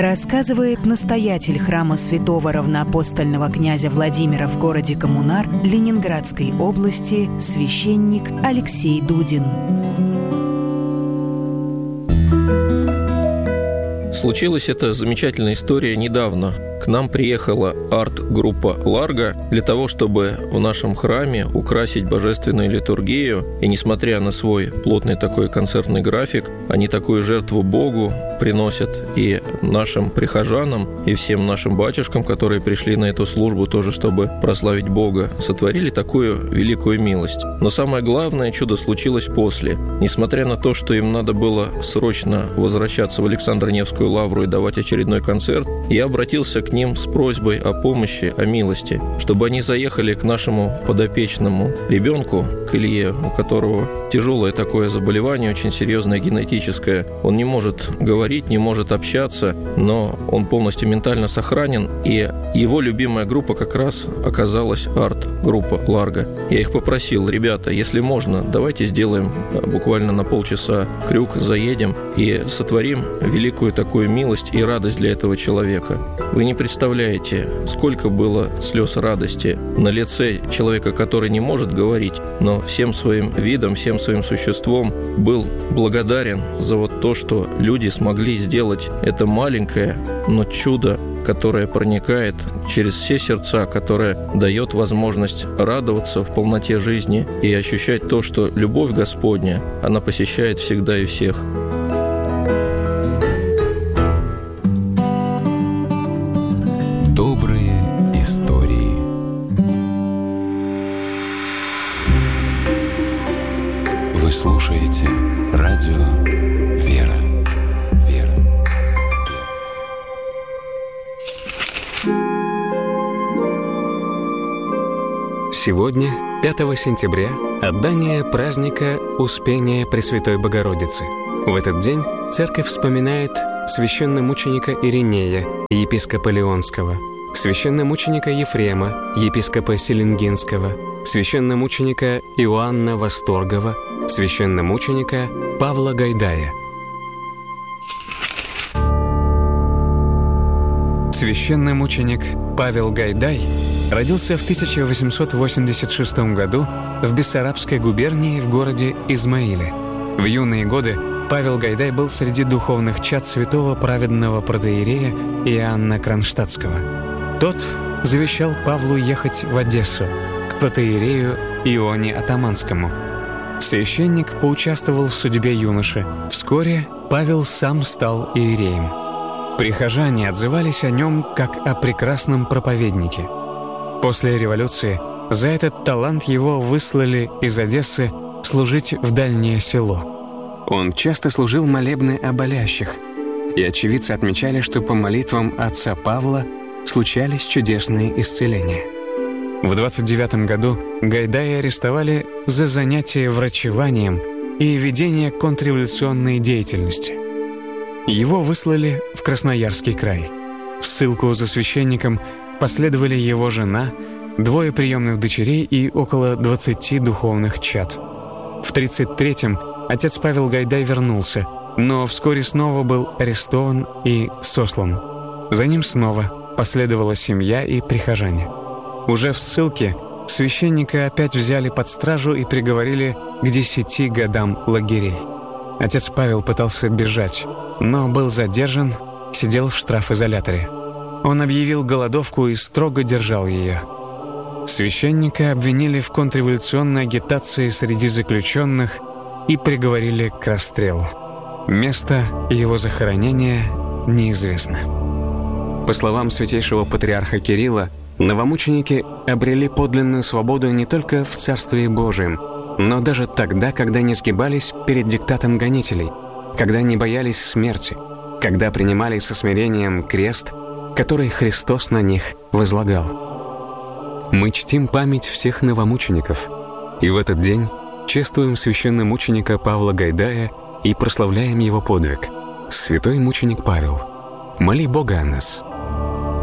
рассказывает настоятель храма святого равноапостольного князя Владимира в городе Коммунар Ленинградской области священник Алексей Дудин. Случилась эта замечательная история недавно. К нам приехала арт-группа «Ларго» для того, чтобы в нашем храме украсить божественную литургию. И несмотря на свой плотный такой концертный график, они такую жертву Богу приносят и нашим прихожанам, и всем нашим батюшкам, которые пришли на эту службу тоже, чтобы прославить Бога, сотворили такую великую милость. Но самое главное чудо случилось после. Несмотря на то, что им надо было срочно возвращаться в Александро-Невскую лавру и давать очередной концерт, я обратился к ним с просьбой о помощи, о милости, чтобы они заехали к нашему подопечному ребенку, к Илье, у которого тяжелое такое заболевание, очень серьезное генетическое. Он не может говорить, не может общаться, но он полностью ментально сохранен, и его любимая группа как раз оказалась арт-группа «Ларго». Я их попросил: ребята, если можно, давайте сделаем буквально на полчаса крюк, заедем и сотворим великую такую милость и радость для этого человека. Вы не представляете, сколько было слез радости на лице человека, который не может говорить, но всем своим видом, всем своим существом был благодарен за вот то, что люди смогли сделать это маленькое, но чудо, которое проникает через все сердца, которое дает возможность радоваться в полноте жизни и ощущать то, что любовь Господня, она посещает всегда и всех. Добрые истории. Вы слушаете радио «Вера». Сегодня, 5 сентября, отдание праздника Успения Пресвятой Богородицы. В этот день церковь вспоминает священномученика Иринея, епископа Леонского, священномученика Ефрема, епископа Селенгинского, священномученика Иоанна Восторгова, священномученика Павла Гайдая. Священномученик Павел Гайдай родился в 1886 году в Бессарабской губернии в городе Измаиле. В юные годы Павел Гайдай был среди духовных чад святого праведного протоиерея Иоанна Кронштадтского. Тот завещал Павлу ехать в Одессу, к протоиерею Ионе Атаманскому. Священник поучаствовал в судьбе юноши. Вскоре Павел сам стал иереем. Прихожане отзывались о нем как о прекрасном проповеднике. После революции за этот талант его выслали из Одессы служить в дальнее село. Он часто служил молебны о болящих, и очевидцы отмечали, что по молитвам отца Павла случались чудесные исцеления. В 29 году Гайдая арестовали за занятие врачеванием и ведение контрреволюционной деятельности. Его выслали в Красноярский край. В ссылку за священником последовали его жена, 2 приемных дочерей и около 20 духовных чад. В 1933-м отец Павел Гайдай вернулся, но вскоре снова был арестован и сослан. За ним снова последовала семья и прихожане. Уже в ссылке священника опять взяли под стражу и приговорили к 10 годам лагерей. Отец Павел пытался бежать, но был задержан, сидел в штрафизоляторе. Он объявил голодовку и строго держал ее. Священника обвинили в контрреволюционной агитации среди заключенных и приговорили к расстрелу. Место его захоронения неизвестно. По словам святейшего патриарха Кирилла, новомученики обрели подлинную свободу не только в Царстве Божием, но даже тогда, когда не сгибались перед диктатом гонителей, когда не боялись смерти, когда принимали со смирением крест, который Христос на них возлагал. Мы чтим память всех новомучеников, и в этот день чествуем священномученика Павла Гайдая и прославляем его подвиг. Святой мученик Павел, моли Бога о нас.